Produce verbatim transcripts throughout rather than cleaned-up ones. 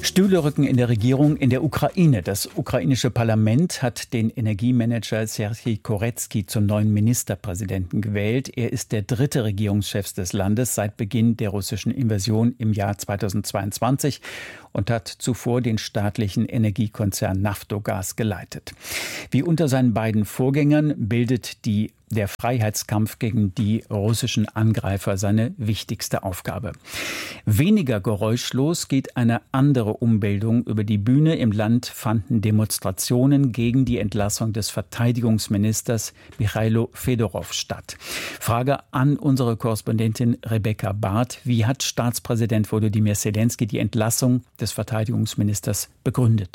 Stühlerücken in der Regierung in der Ukraine. Das ukrainische Parlament hat den Energiemanager Serhij Koretskij zum neuen Ministerpräsidenten gewählt. Er ist der dritte Regierungschef des Landes seit Beginn der russischen Invasion im Jahr zweitausendzweiundzwanzig und hat zuvor den staatlichen Energiekonzern Naftogaz geleitet. Wie unter seinen beiden Vorgängern bildet die der Freiheitskampf gegen die russischen Angreifer seine wichtigste Aufgabe. Weniger geräuschlos geht eine andere Umbildung über die Bühne. Im Land fanden Demonstrationen gegen die Entlassung des Verteidigungsministers Michailo Fedorow statt. Frage an unsere Korrespondentin Rebecca Barth. Wie hat Staatspräsident Volodymyr Selenskyj die Entlassung des Verteidigungsministers begründet?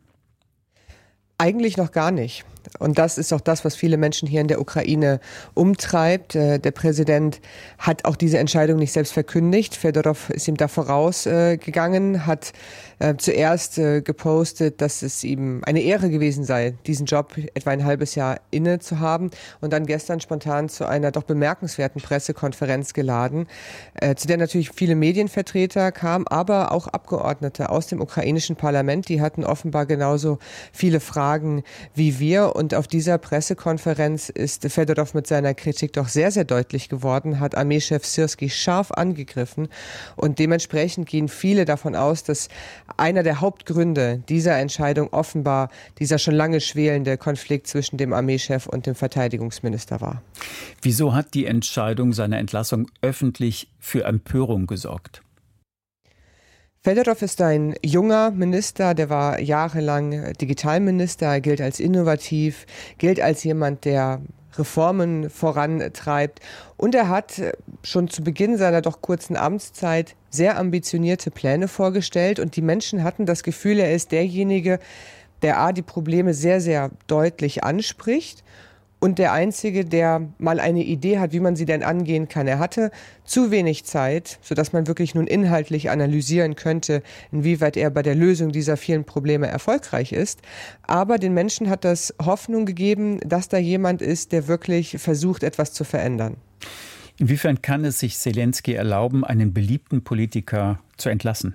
Eigentlich noch gar nicht. Und das ist auch das, was viele Menschen hier in der Ukraine umtreibt. Der Präsident hat auch diese Entscheidung nicht selbst verkündigt. Fedorow ist ihm da vorausgegangen, hat zuerst gepostet, dass es ihm eine Ehre gewesen sei, diesen Job etwa ein halbes Jahr inne zu haben, und dann gestern spontan zu einer doch bemerkenswerten Pressekonferenz geladen, zu der natürlich viele Medienvertreter kamen, aber auch Abgeordnete aus dem ukrainischen Parlament. Die hatten offenbar genauso viele Fragen wie wir. Und auf dieser Pressekonferenz ist Fedorow mit seiner Kritik doch sehr, sehr deutlich geworden, hat Armeechef Syrskij scharf angegriffen. Und dementsprechend gehen viele davon aus, dass einer der Hauptgründe dieser Entscheidung offenbar dieser schon lange schwelende Konflikt zwischen dem Armeechef und dem Verteidigungsminister war. Wieso hat die Entscheidung seiner Entlassung öffentlich für Empörung gesorgt? Fedorow ist ein junger Minister, der war jahrelang Digitalminister, er gilt als innovativ, gilt als jemand, der Reformen vorantreibt, und er hat schon zu Beginn seiner doch kurzen Amtszeit sehr ambitionierte Pläne vorgestellt, und die Menschen hatten das Gefühl, er ist derjenige, der A, die Probleme sehr, sehr deutlich anspricht, und der Einzige, der mal eine Idee hat, wie man sie denn angehen kann. Er hatte zu wenig Zeit, sodass man wirklich nun inhaltlich analysieren könnte, inwieweit er bei der Lösung dieser vielen Probleme erfolgreich ist. Aber den Menschen hat das Hoffnung gegeben, dass da jemand ist, der wirklich versucht, etwas zu verändern. Inwiefern kann es sich Selenskyj erlauben, einen beliebten Politiker zu entlassen?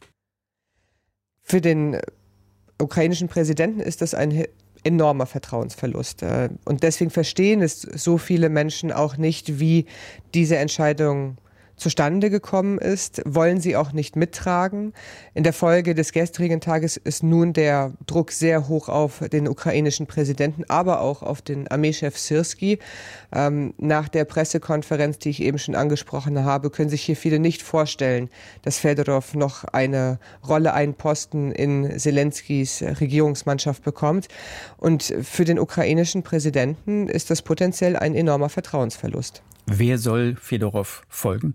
Für den ukrainischen Präsidenten ist das ein enormer Vertrauensverlust. Und deswegen verstehen es so viele Menschen auch nicht, wie diese Entscheidung zustande gekommen ist, wollen sie auch nicht mittragen. In der Folge des gestrigen Tages ist nun der Druck sehr hoch auf den ukrainischen Präsidenten, aber auch auf den Armeechef Syrskij. Ähm, nach der Pressekonferenz, die ich eben schon angesprochen habe, können sich hier viele nicht vorstellen, dass Fedorow noch eine Rolle, einen Posten in Selenskys Regierungsmannschaft bekommt. Und für den ukrainischen Präsidenten ist das potenziell ein enormer Vertrauensverlust. Wer soll Fedorow folgen?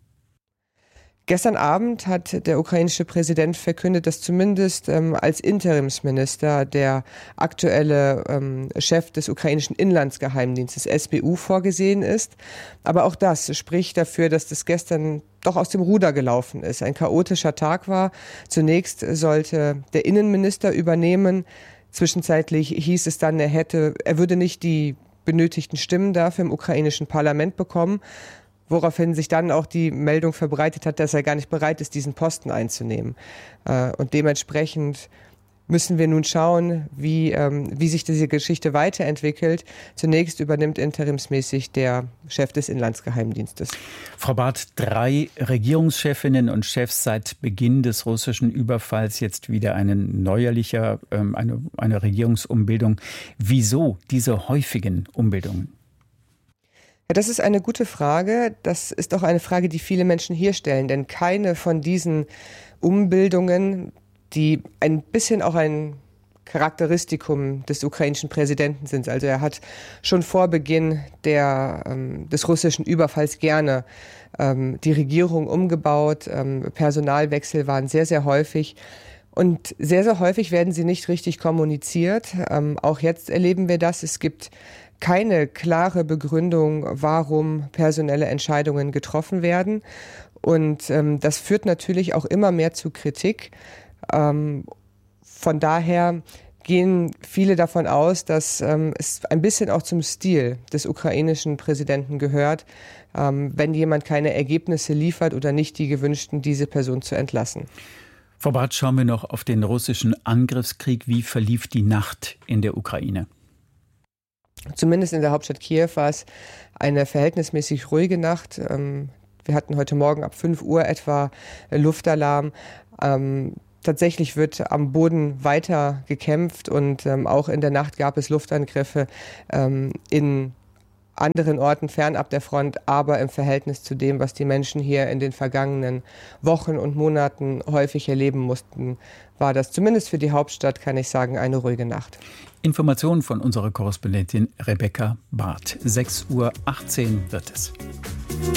Gestern Abend hat der ukrainische Präsident verkündet, dass zumindest ähm, als Interimsminister der aktuelle ähm, Chef des ukrainischen Inlandsgeheimdienstes S B U vorgesehen ist. Aber auch das spricht dafür, dass das gestern doch aus dem Ruder gelaufen ist. Ein chaotischer Tag war. Zunächst sollte der Innenminister übernehmen. Zwischenzeitlich hieß es dann, er hätte, er würde nicht die benötigten Stimmen dafür im ukrainischen Parlament bekommen, woraufhin sich dann auch die Meldung verbreitet hat, dass er gar nicht bereit ist, diesen Posten einzunehmen. Und dementsprechend müssen wir nun schauen, wie, wie sich diese Geschichte weiterentwickelt. Zunächst übernimmt interimsmäßig der Chef des Inlandsgeheimdienstes. Frau Barth, drei Regierungschefinnen und Chefs seit Beginn des russischen Überfalls, jetzt wieder eine neuerliche, eine, eine Regierungsumbildung. Wieso diese häufigen Umbildungen? Ja, das ist eine gute Frage. Das ist auch eine Frage, die viele Menschen hier stellen. Denn keine von diesen Umbildungen, die ein bisschen auch ein Charakteristikum des ukrainischen Präsidenten sind. Also er hat schon vor Beginn der, ähm, des russischen Überfalls gerne ähm, die Regierung umgebaut. Ähm, Personalwechsel waren sehr, sehr häufig. Und sehr, sehr häufig werden sie nicht richtig kommuniziert. Ähm, auch jetzt erleben wir das. Es gibt keine klare Begründung, warum personelle Entscheidungen getroffen werden. Und ähm, das führt natürlich auch immer mehr zu Kritik. Ähm, von daher gehen viele davon aus, dass ähm, es ein bisschen auch zum Stil des ukrainischen Präsidenten gehört, ähm, wenn jemand keine Ergebnisse liefert oder nicht die gewünschten, diese Person zu entlassen. Frau Barth, schauen wir noch auf den russischen Angriffskrieg. Wie verlief die Nacht in der Ukraine? Zumindest in der Hauptstadt Kiew war es eine verhältnismäßig ruhige Nacht. Wir hatten heute Morgen ab fünf Uhr etwa Luftalarm. Tatsächlich wird am Boden weiter gekämpft und auch in der Nacht gab es Luftangriffe in anderen Orten fernab der Front, aber im Verhältnis zu dem, was die Menschen hier in den vergangenen Wochen und Monaten häufig erleben mussten, war das zumindest für die Hauptstadt, kann ich sagen, eine ruhige Nacht. Informationen von unserer Korrespondentin Rebecca Barth. sechs Uhr achtzehn wird es.